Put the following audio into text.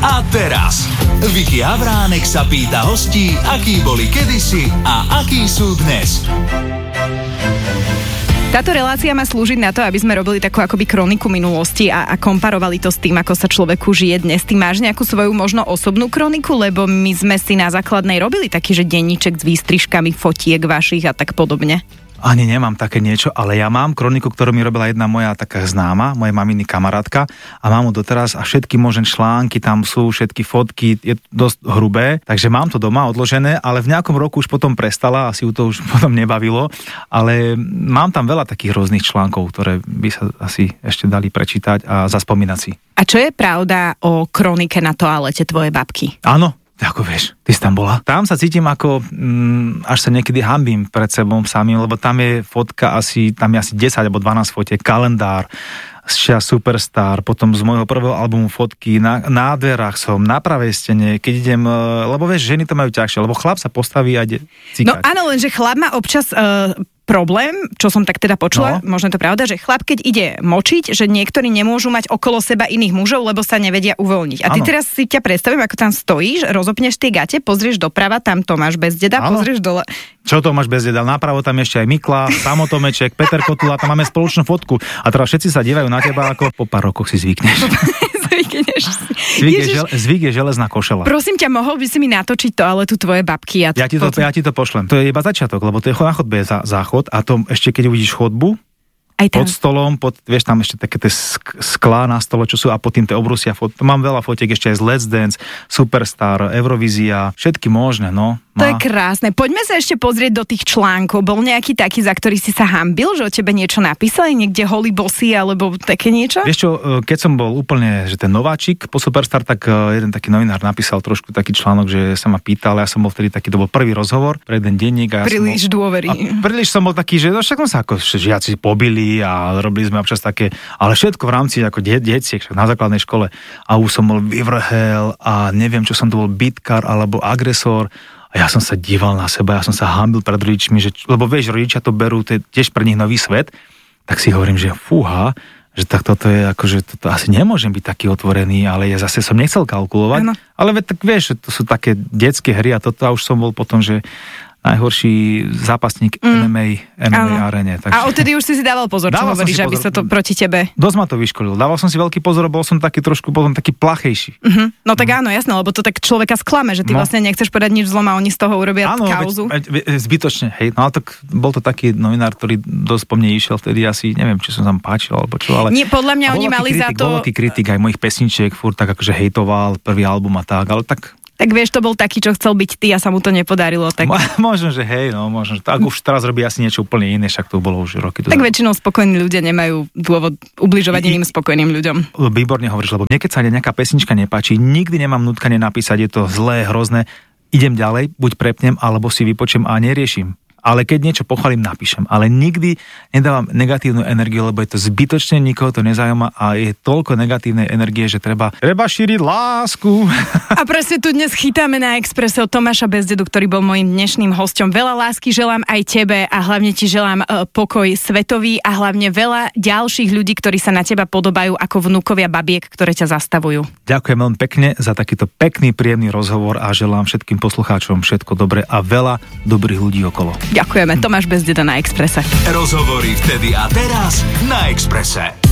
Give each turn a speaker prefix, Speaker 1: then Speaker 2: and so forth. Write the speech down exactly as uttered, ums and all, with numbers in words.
Speaker 1: a teraz. Vicky Havránek sa pýta hostí, akí boli kedysi a akí sú dnes.
Speaker 2: Táto relácia má slúžiť na to, aby sme robili takú akoby kroniku minulosti a, a komparovali to s tým, ako sa človeku žije dnes. Ty máš nejakú svoju možno osobnú kroniku, lebo my sme si na základnej robili taký, že denníček s výstrižkami fotiek vašich a tak podobne.
Speaker 3: Ani nemám také niečo, ale ja mám kroniku, ktorú mi robila jedna moja taká známa, moja maminy kamarátka a mám ju doteraz a všetky možné články tam sú, všetky fotky, je dosť hrubé, takže mám to doma odložené, ale v nejakom roku už potom prestala, asi ju to už potom nebavilo, ale mám tam veľa takých rôznych článkov, ktoré by sa asi ešte dali prečítať a zaspomínať si.
Speaker 2: A čo je pravda o kronike na toalete tvojej babky?
Speaker 3: Áno. Ako vieš, ty si tam bola? Tam sa cítim ako, mm, až sa niekedy hanbím pred sebou samým, lebo tam je fotka asi, tam je asi desať alebo dvanásť fotiek, kalendár, z Superstar, potom z môjho prvého albumu fotky, na, na dverách som, na pravej stene, keď idem, lebo vieš, ženy to majú ťažšie, lebo chlap sa postaví a ide cikať.
Speaker 2: No áno, lenže chlap má občas... Uh... problém, čo som tak teda počula, no. Možno to pravda, že chlap, keď ide močiť, že niektorí nemôžu mať okolo seba iných mužov, lebo sa nevedia uvoľniť. A ty ano. Teraz si ťa predstavím, ako tam stojíš, rozopneš tie gate, pozrieš doprava, tam Tomáš Bezdeda, ano. Pozrieš dole.
Speaker 3: Čo Tomáš Bezdeda? Napravo tam ešte aj Mikla, Samo Tomeček, Peter Kotula, tam máme spoločnú fotku. A teraz všetci sa dívajú na teba, ako po pár rokoch si zvykneš.
Speaker 2: Zvykneš si.
Speaker 3: Zvyk je, žel, zvyk je železná košela.
Speaker 2: Prosím ťa, mohol by si mi natočiť to, ale tu tvoje babky. Ja,
Speaker 3: ja, ti to, ja ti to pošlem. To je iba začiatok, lebo to je na chodbe za, záchod a to ešte keď uvidíš chodbu, aj pod stolom, pod, vieš, tam ešte také tie sklá na stole, čo sú a pod tým tie obrusia. Fot, mám veľa fotiek ešte aj z Let's Dance, Superstar, Eurovízia, všetky možné, no.
Speaker 2: To je krásne. Poďme sa ešte pozrieť do tých článkov. Bol nejaký taký, za ktorý si sa hanbil, že o tebe niečo napísali? Niekde holý bosý alebo také niečo?
Speaker 3: Vieš čo, keď som bol úplne, že ten nováčik po Superstar, tak jeden taký novinár napísal trošku taký článok, že sa ma pýtal, ja som bol vtedy taký, to bol prvý rozhovor pre jeden denník. A ja
Speaker 2: príliš
Speaker 3: bol,
Speaker 2: dôvery.
Speaker 3: A príliš som bol taký, že no, však sa ako žiaci pobili a robili sme občas také, ale všetko v rámci ako de- detiek, na základnej škole. A už som bol vyvrhel a neviem, čo som to bol bitkár alebo agresor. A ja som sa díval na seba, ja som sa hanbil pred rodičmi, že, lebo vieš, rodičia to berú, to je tiež pre nich nový svet, tak si hovorím, že fúha, že tak toto je akože, toto asi nemôžem byť taký otvorený, ale ja zase som nechcel kalkulovať, ano. Ale tak vieš, to sú také detské hry a toto a už som bol potom, že najhorší zápasník mm. em em á, em em á aréne. Takže...
Speaker 2: A odtedy už si si dával pozor, čo hovoríš, že aby sa to proti tebe...
Speaker 3: Dosť ma to vyškolil. Dával som si veľký pozor, bol som taký trošku, bol som taký plachejší.
Speaker 2: Uh-huh. No tak mm. áno, jasné, lebo to tak človeka sklame, že ty no. vlastne nechceš povedať nič zlom a oni z toho urobia áno, kauzu. Áno,
Speaker 3: zbytočne, hej. No ale tak bol to taký novinár, ktorý dosť po mne išiel vtedy asi, neviem, či som tam páčil, alebo čo, ale...
Speaker 2: Nie, podľa mňa oni mali kritik, za to...
Speaker 3: Bol taký kritik aj mojich pesničiek, furt tak akože hejtoval prvý album a tak, ale tak...
Speaker 2: Tak vieš, to bol taký, čo chcel byť ty a sa mu to nepodarilo. Tak...
Speaker 3: Mo- možno, že hej, no možno, že tak už teraz robí asi niečo úplne iné, však to bolo už roky.
Speaker 2: Tak väčšinou spokojní ľudia nemajú dôvod ubližovať I, iným spokojným ľuďom.
Speaker 3: Výborne hovoríš, lebo niekedy sa nejaká pesnička nepáči, nikdy nemám nutkanie napísať, je to zlé, hrozné, idem ďalej, buď prepnem, alebo si vypočujem a neriešim. Ale keď niečo pochválim, napíšem. Ale nikdy nedávam negatívnu energiu, lebo je to zbytočne, nikoho to nezaujíma a je toľko negatívnej energie, že treba, treba šíriť lásku.
Speaker 2: A presne tu dnes chytáme na Expresse od Tomáša Bezdedu, ktorý bol mojím dnešným hosťom. Veľa lásky želám aj tebe a hlavne ti želám uh, pokoj svetový a hlavne veľa ďalších ľudí, ktorí sa na teba podobajú ako vnúkovia babiek, ktoré ťa zastavujú.
Speaker 3: Ďakujem veľmi pekne za takýto pekný, príjemný rozhovor a želám všetkým poslucháčom všetko dobré a veľa dobrých ľudí okolo.
Speaker 2: Ďakujeme. Tomáš Bezdeda na Expresse.
Speaker 1: Rozhovory vtedy a teraz na Expresse.